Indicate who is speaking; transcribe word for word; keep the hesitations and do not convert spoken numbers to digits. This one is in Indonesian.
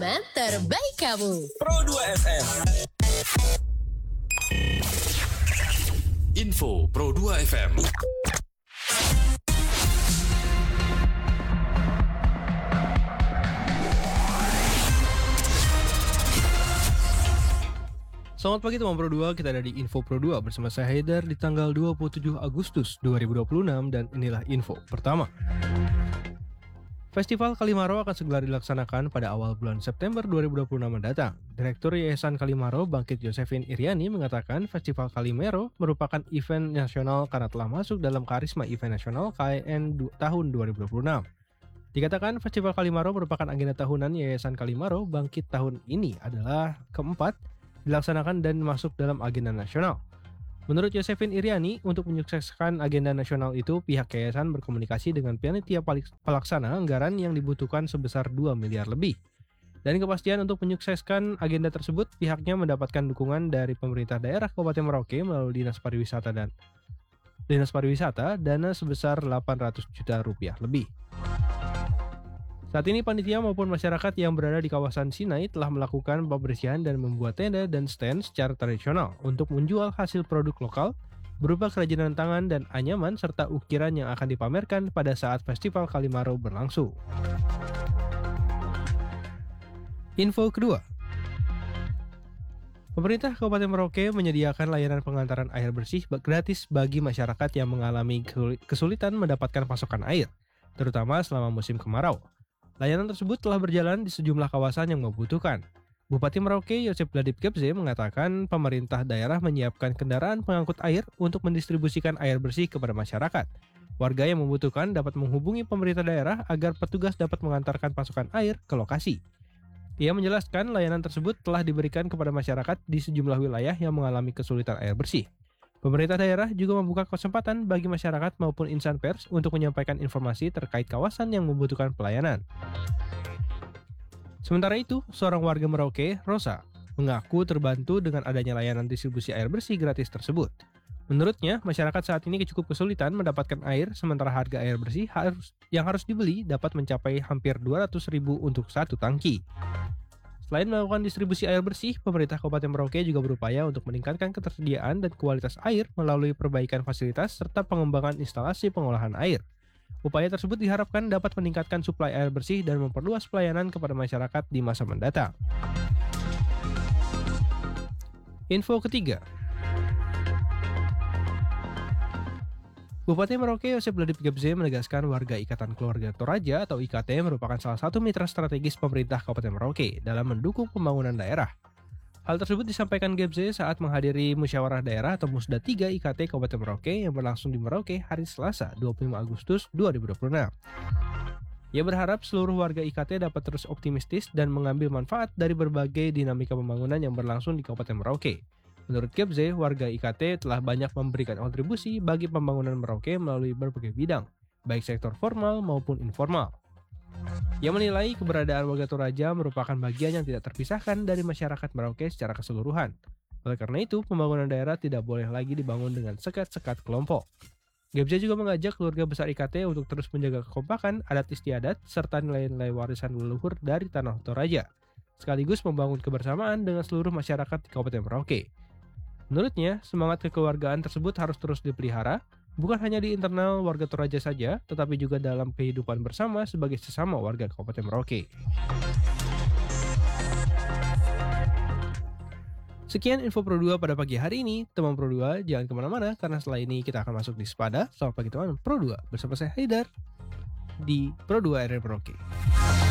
Speaker 1: teman terbaik kamu.
Speaker 2: Pro dua F M.
Speaker 3: Info Pro dua F M.
Speaker 4: Selamat pagi teman Pro dua, kita ada di Info Pro dua bersama saya Haidar di tanggal dua puluh tujuh Agustus dua ribu dua puluh enam dan inilah info pertama. Festival Kalimaro akan segera dilaksanakan pada awal bulan September dua ribu dua puluh enam mendatang. Direktur Yayasan Kalimaro Bangkit Josephine Iriani mengatakan Festival Kalimero merupakan event nasional karena telah masuk dalam karisma event nasional K I N tahun dua ribu dua puluh enam. Dikatakan Festival Kalimaro merupakan agenda tahunan Yayasan Kalimaro Bangkit tahun ini adalah keempat dilaksanakan dan masuk dalam agenda nasional. Menurut Josephine Iriani, untuk menyukseskan agenda nasional itu, pihak yayasan berkomunikasi dengan panitia pelaksana anggaran yang dibutuhkan sebesar dua miliar lebih. Dan kepastian untuk menyukseskan agenda tersebut, pihaknya mendapatkan dukungan dari pemerintah daerah Kabupaten Merauke melalui Dinas Pariwisata dan Dinas Pariwisata dana sebesar delapan ratus juta rupiah lebih. Saat ini panitia maupun masyarakat yang berada di kawasan Sinai telah melakukan pembersihan dan membuat tenda dan stand secara tradisional untuk menjual hasil produk lokal berupa kerajinan tangan dan anyaman serta ukiran yang akan dipamerkan pada saat Festival Kalimaro berlangsung. Info kedua. Pemerintah Kabupaten Merauke menyediakan layanan pengantaran air bersih gratis bagi masyarakat yang mengalami kesulitan mendapatkan pasokan air, terutama selama musim kemarau. Layanan tersebut telah berjalan di sejumlah kawasan yang membutuhkan. Bupati Merauke Yosep Ladip Gebze mengatakan pemerintah daerah menyiapkan kendaraan pengangkut air untuk mendistribusikan air bersih kepada masyarakat. Warga yang membutuhkan dapat menghubungi pemerintah daerah agar petugas dapat mengantarkan pasokan air ke lokasi. Ia menjelaskan layanan tersebut telah diberikan kepada masyarakat di sejumlah wilayah yang mengalami kesulitan air bersih. Pemerintah daerah juga membuka kesempatan bagi masyarakat maupun insan pers untuk menyampaikan informasi terkait kawasan yang membutuhkan pelayanan. Sementara itu, seorang warga Merauke, Rosa, mengaku terbantu dengan adanya layanan distribusi air bersih gratis tersebut. Menurutnya, masyarakat saat ini cukup kesulitan mendapatkan air, sementara harga air bersih harus, yang harus dibeli dapat mencapai hampir dua ratus ribu untuk satu tangki. Selain melakukan distribusi air bersih, pemerintah Kabupaten Merauke juga berupaya untuk meningkatkan ketersediaan dan kualitas air melalui perbaikan fasilitas serta pengembangan instalasi pengolahan air. Upaya tersebut diharapkan dapat meningkatkan suplai air bersih dan memperluas pelayanan kepada masyarakat di masa mendatang. Info ketiga. Bupati Merauke Yosep Ladip Gebze menegaskan warga Ikatan Keluarga Toraja atau I K T merupakan salah satu mitra strategis pemerintah Kabupaten Merauke dalam mendukung pembangunan daerah. Hal tersebut disampaikan Gebze saat menghadiri musyawarah daerah atau Musda tiga I K T Kabupaten Merauke yang berlangsung di Merauke hari Selasa dua puluh lima Agustus dua ribu dua puluh enam. Ia berharap seluruh warga I K T dapat terus optimistis dan mengambil manfaat dari berbagai dinamika pembangunan yang berlangsung di Kabupaten Merauke. Menurut Gebze, warga I K T telah banyak memberikan kontribusi bagi pembangunan Merauke melalui berbagai bidang, baik sektor formal maupun informal. Ia menilai keberadaan warga Toraja merupakan bagian yang tidak terpisahkan dari masyarakat Merauke secara keseluruhan. Oleh karena itu, pembangunan daerah tidak boleh lagi dibangun dengan sekat-sekat kelompok. Gebze juga mengajak keluarga besar I K T untuk terus menjaga kekompakan, adat istiadat, serta nilai-nilai warisan leluhur dari tanah Toraja, sekaligus membangun kebersamaan dengan seluruh masyarakat di Kabupaten Merauke. Menurutnya, semangat kekeluargaan tersebut harus terus dipelihara, bukan hanya di internal warga Toraja saja, tetapi juga dalam kehidupan bersama sebagai sesama warga Kabupaten Merauke. Sekian info Pro dua pada pagi hari ini. Teman Pro dua, jangan kemana-mana, karena setelah ini kita akan masuk di Sepada. Selamat pagi teman Pro dua, bersama saya Haidar di Pro dua R R Merauke.